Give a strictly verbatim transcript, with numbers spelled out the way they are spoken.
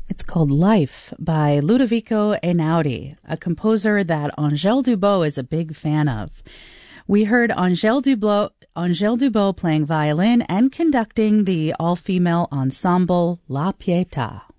It's called Life by Ludovico Einaudi, a composer that Angèle Dubot is a big fan of. We heard Angèle Dubot, Angèle Dubot playing violin and conducting the all-female ensemble La Pietà.